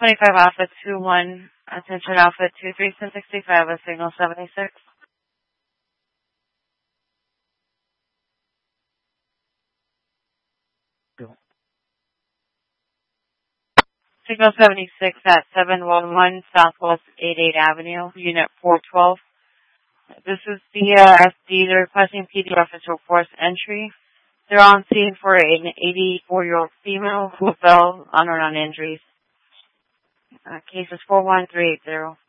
25 Alpha 21, attention Alpha 2365, a signal 76. Signal 76 at 711 Southwest 88 Avenue, Unit 412. This is the SD. They're requesting PD reference to force entry. They're on scene for an 84-year-old female who fell on or non injuries. Case is 41380.